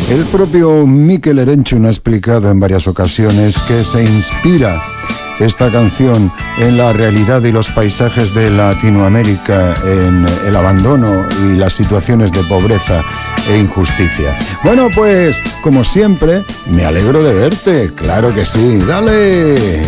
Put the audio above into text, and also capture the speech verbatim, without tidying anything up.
El propio Mikel Erenchun ha explicado en varias ocasiones que se inspira esta canción en la realidad y los paisajes de Latinoamérica, en el abandono y las situaciones de pobreza e injusticia. Bueno, pues, como siempre, me alegro de verte, claro que sí, ¡dale!